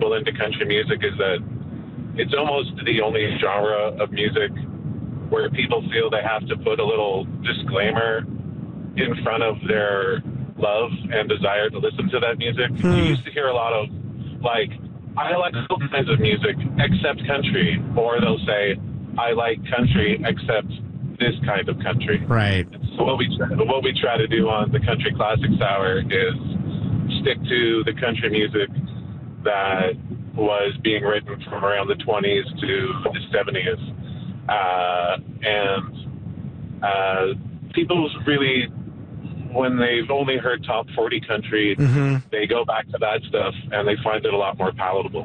people into country music is that it's almost the only genre of music where people feel they have to put a little disclaimer in front of their love and desire to listen to that music. You used to hear a lot of, like, I like all kinds of music except country, or they'll say, I like country except this kind of country. Right. So what we try to do on the Country Classics Hour is stick to the country music that was being written from around the 20s to the 70s. People really, when they've only heard top 40 country, they go back to that stuff and they find it a lot more palatable.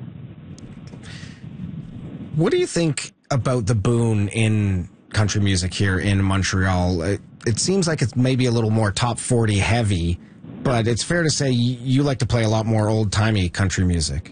What do you think about the boom in country music here in Montreal? It seems like it's maybe a little more top 40 heavy, but it's fair to say you like to play a lot more old-timey country music.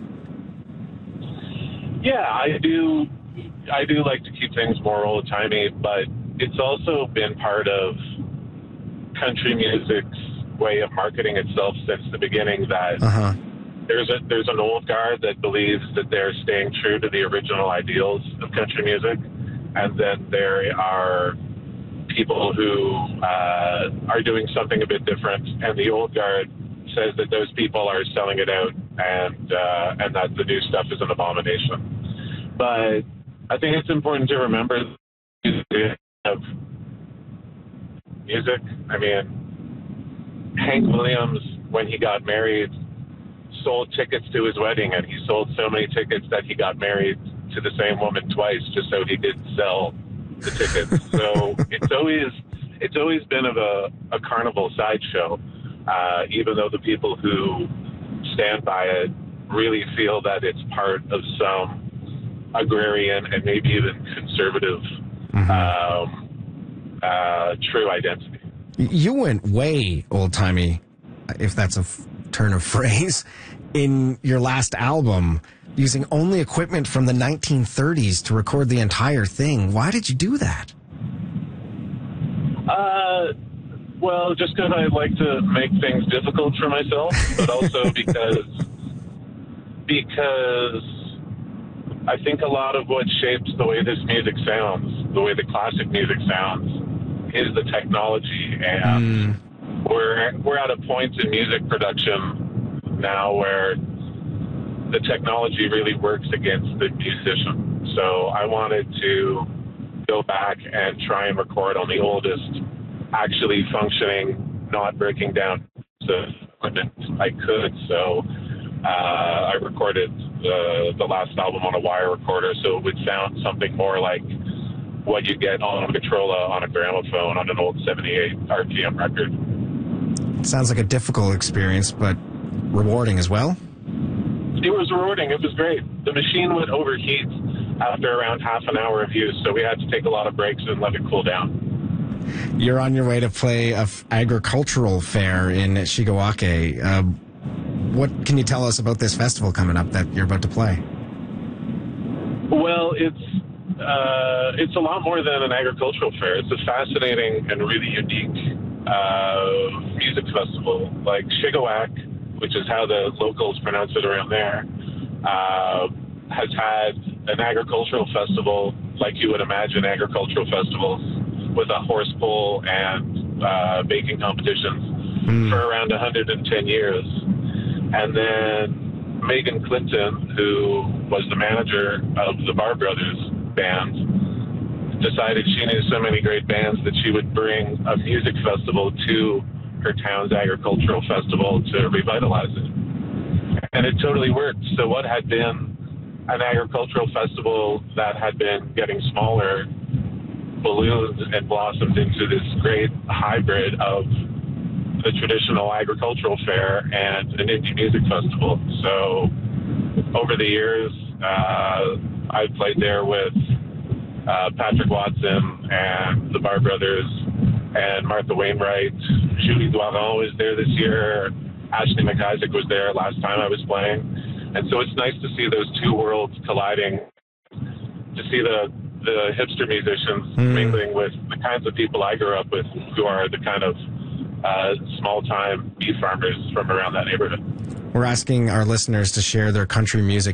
Yeah, I do like to keep things more old-timey, but it's also been part of country music's way of marketing itself since the beginning that there's an old guard that believes that they're staying true to the original ideals of country music, and then there are people who are doing something a bit different, and the old guard says that those people are selling it out and that the new stuff is an abomination. But I think it's important to remember of music. I mean, Hank Williams, when he got married, sold tickets to his wedding, and he sold so many tickets that he got married to the same woman twice just so he did sell the tickets. So it's always been of a carnival sideshow, even though the people who stand by it really feel that it's part of some agrarian and maybe even conservative true identity. You went way old-timey, if that's a turn of phrase, in your last album, using only equipment from the 1930s to record the entire thing. Why did you do that? Well, just because I like to make things difficult for myself, but also because I think a lot of what shapes the way this music sounds, the way the classic music sounds, is the technology. And we're at a point in music production now where the technology really works against the musician. So I wanted to go back and try and record on the oldest, actually functioning, not breaking down the equipment I could. So I recorded the last album on a wire recorder, so it would sound something more like what you get on a Victrola on a gramophone on an old 78 RPM record. It sounds like a difficult experience, but rewarding as well. It was rewarding. It was great. The machine would overheat after around half an hour of use, so we had to take a lot of breaks and let it cool down. You're on your way to play an agricultural fair in Shigewache. What can you tell us about this festival coming up that you're about to play? Well, it's a lot more than an agricultural fair. It's a fascinating and really unique music festival. Like Shigewache, which is how the locals pronounce it around there, has had an agricultural festival like you would imagine agricultural festivals, with a horse pull and baking competitions for around 110 years. And then Megan Clinton, who was the manager of the Bar Brothers band, decided she knew so many great bands that she would bring a music festival to her town's agricultural festival to revitalize it. And it totally worked. So what had been an agricultural festival that had been getting smaller ballooned and blossomed into this great hybrid of the traditional agricultural fair and an indie music festival. So over the years, I played there with Patrick Watson and the Bar Brothers and Martha Wainwright. Julie Doiron was there this year. Ashley McIsaac was there last time I was playing. And so it's nice to see those two worlds colliding, to see the hipster musicians mingling with the kinds of people I grew up with, who are the kind of small-time beef farmers from around that neighborhood. We're asking our listeners to share their country music